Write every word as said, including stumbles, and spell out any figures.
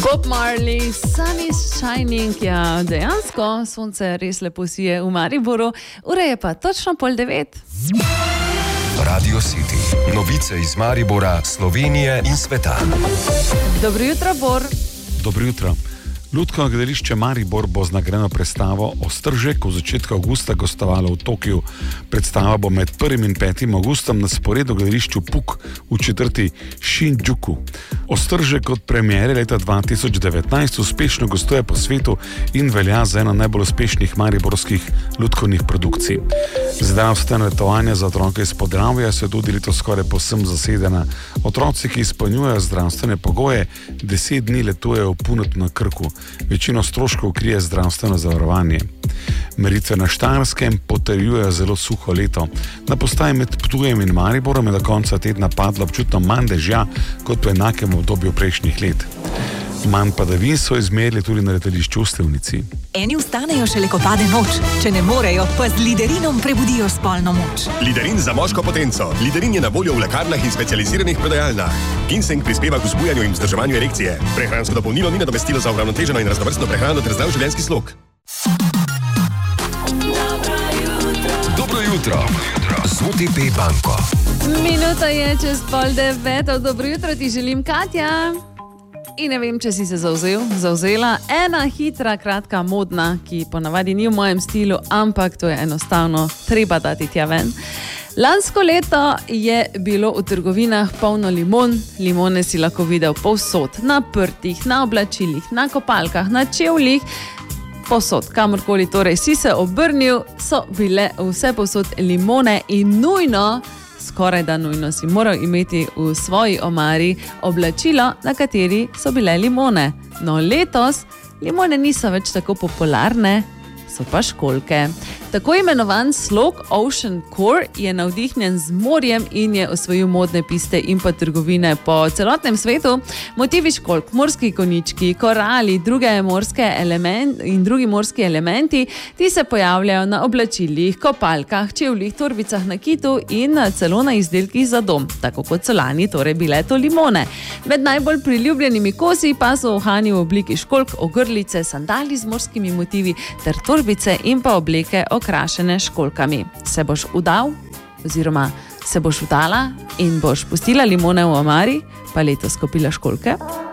Bob Marley, Sun is Shining, ja, dejansko sonce res lepo sije v Mariboru, ura je pa točno pol devet. Radio City, novice iz Maribora, Slovenije in sveta. Dobro jutro, Bor. Dobro jutro. Ljudsko gledališče Maribor bo z nagradno predstavo Ostržek v začetku avgusta gostovalo v Tokiu. Predstava bo med prvim in petim avgustom na sporedu v gledališču Puk v četrti Shinjuku. Ostržek od premiere leta dva tisoč devetnajst uspešno gostuje po svetu in velja za eno najbolj uspešnih mariborskih ljudkovnih produkcij. Zdravstveno letovanje za otroke iz Podravja so tudi letos skoraj povsem zasedena. Otroci, ki izpolnjujejo zdravstvene pogoje, deset dni letujejo v Punotu na Krku. Večino stroškov krije zdravstveno zavarovanje. Meritve na Štajerskem potrjujejo zelo suho leto. Na postaji med Ptujem in Mariborom je do konca tedna padlo občutno manj dežja kot v enakem obdobju prejšnjih let. Manj padavin so izmerili tudi na letališču v Slivnici. Eni vstanejo šele, ko pade noč. Če ne morejo, pa z Liderinom prebudijo spolno moč. Liderin za moško potenco. Liderin je na voljo v lekarnah in specializiranih prodajalnah. Ginseng prispeva k vzbujanju in vzdrževanju erekcije. Prehransko dopolnilo ni nadomestilo za uravnoteženo in raznovrstno prehrano ter zdrav življenjski slog. Dobro jutro, z O T P banko. Minuta je čez pol deveto. Dobro jutro ti želim, Katja. In ne vem, če si se zavzel, zavzela. Ena hitra, kratka, modna, ki ponavadi ni v mojem stilu, ampak to je enostavno treba dati tja ven. Lansko leto je bilo v trgovinah polno limon. Limone si lahko videl povsod. Na prtih, na oblačilih, na kopalkah, na čevljih. Posod, kamorkoli torej si se obrnil, so bile vse posod limone in nujno, skoraj da nujno si moral imeti v svoji omari oblačilo, na kateri so bile limone. No, letos limone niso več tako popularne, so pa školjke. Tako imenovan slog Ocean Core je navdihnjen z morjem in je osvojil modne piste in pa trgovine po celotnem svetu. Motivi školjk, morski konjički, korali, druge morske element in drugi morski elementi, ti se pojavljajo na oblačilih, kopalkah, čevljih, torbicah na kitu in celo na izdelkih za dom, tako kot so lani torej bile to limone. Med najbolj priljubljenimi kosi pa so uhani v obliki školjk, ogrlice, sandali z morskimi motivi ter torbice in pa obleke okrašene školjkami. Se boš udal oziroma se boš udala in boš pustila limone v omari, pa letos kupila školjke?